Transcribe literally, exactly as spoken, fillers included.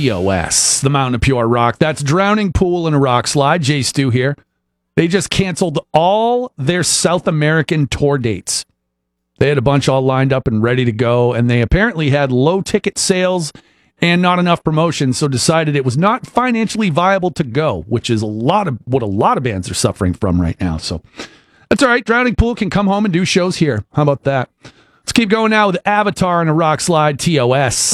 T O S, the Mountain of Pure Rock. That's Drowning Pool and a Rock Slide. Jay Stu here. They just canceled all their South American tour dates. They had a bunch all lined up and ready to go, and they apparently had low ticket sales and not enough promotion, so decided it was not financially viable to go, which is a lot of what a lot of bands are suffering from right now. So that's all right. Drowning Pool can come home and do shows here. How about that? Let's keep going now with Avatar and a Rock Slide, T O S.